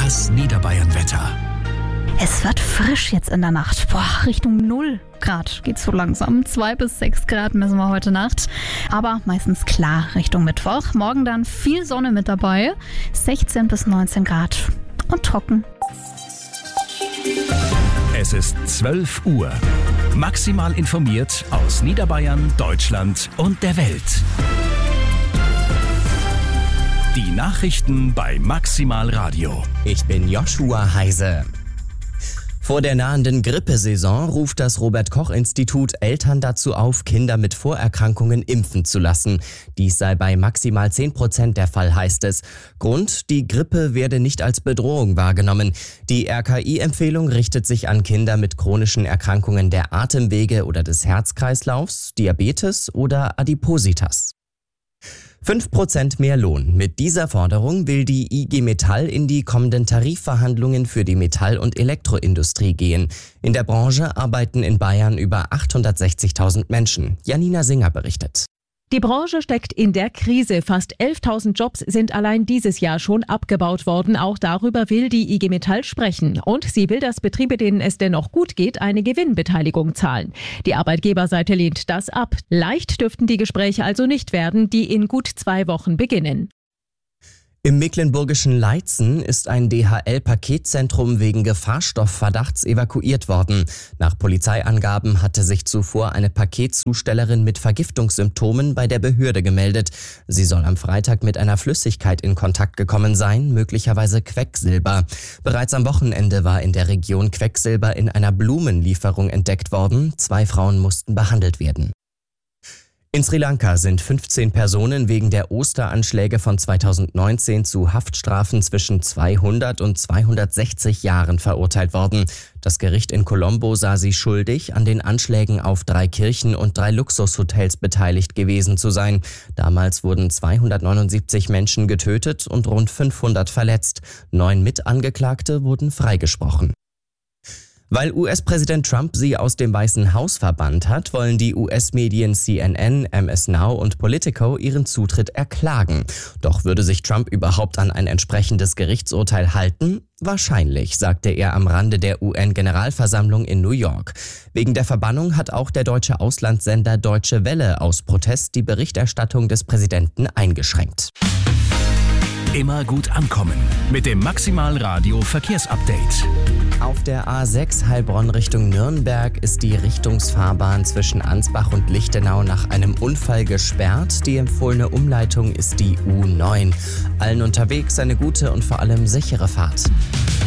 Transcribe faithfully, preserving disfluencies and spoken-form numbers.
Das Niederbayern-Wetter. Es wird frisch jetzt in der Nacht. Boah, Richtung null Grad geht's so langsam. zwei bis sechs Grad messen wir heute Nacht. Aber meistens klar Richtung Mittwoch. Morgen dann viel Sonne mit dabei. sechzehn bis neunzehn Grad und trocken. Es ist zwölf Uhr. Maximal informiert aus Niederbayern, Deutschland und der Welt. Die Nachrichten bei Maximal Radio. Ich bin Joshua Heise. Vor der nahenden Grippesaison ruft das Robert-Koch-Institut Eltern dazu auf, Kinder mit Vorerkrankungen impfen zu lassen. Dies sei bei maximal zehn Prozent der Fall, heißt es. Grund: die Grippe werde nicht als Bedrohung wahrgenommen. Die R K I-Empfehlung richtet sich an Kinder mit chronischen Erkrankungen der Atemwege oder des Herzkreislaufs, Diabetes oder Adipositas. fünf Prozent mehr Lohn. Mit dieser Forderung will die I G Metall in die kommenden Tarifverhandlungen für die Metall- und Elektroindustrie gehen. In der Branche arbeiten in Bayern über achthundertsechzigtausend Menschen. Janina Singer berichtet. Die Branche steckt in der Krise. Fast elftausend Jobs sind allein dieses Jahr schon abgebaut worden. Auch darüber will die I G Metall sprechen. Und sie will, dass Betriebe, denen es dennoch gut geht, eine Gewinnbeteiligung zahlen. Die Arbeitgeberseite lehnt das ab. Leicht dürften die Gespräche also nicht werden, die in gut zwei Wochen beginnen. Im mecklenburgischen Leitzen ist ein D H L-Paketzentrum wegen Gefahrstoffverdachts evakuiert worden. Nach Polizeiangaben hatte sich zuvor eine Paketzustellerin mit Vergiftungssymptomen bei der Behörde gemeldet. Sie soll am Freitag mit einer Flüssigkeit in Kontakt gekommen sein, möglicherweise Quecksilber. Bereits am Wochenende war in der Region Quecksilber in einer Blumenlieferung entdeckt worden. Zwei Frauen mussten behandelt werden. In Sri Lanka sind fünfzehn Personen wegen der Osteranschläge von zweitausendneunzehn zu Haftstrafen zwischen zweihundert und zweihundertsechzig Jahren verurteilt worden. Das Gericht in Colombo sah sie schuldig, an den Anschlägen auf drei Kirchen und drei Luxushotels beteiligt gewesen zu sein. Damals wurden zweihundertneunundsiebzig Menschen getötet und rund fünfhundert verletzt. Neun Mitangeklagte wurden freigesprochen. Weil U S-Präsident Trump sie aus dem Weißen Haus verbannt hat, wollen die U S-Medien C N N, M S Now und Politico ihren Zutritt erklagen. Doch würde sich Trump überhaupt an ein entsprechendes Gerichtsurteil halten? Wahrscheinlich, sagte er am Rande der U N-Generalversammlung in New York. Wegen der Verbannung hat auch der deutsche Auslandssender Deutsche Welle aus Protest die Berichterstattung des Präsidenten eingeschränkt. Immer gut ankommen mit dem Maximal Radio Verkehrsupdate. Auf der A sechs Heilbronn Richtung Nürnberg ist die Richtungsfahrbahn zwischen Ansbach und Lichtenau nach einem Unfall gesperrt. Die empfohlene Umleitung ist die U neun. Allen unterwegs eine gute und vor allem sichere Fahrt.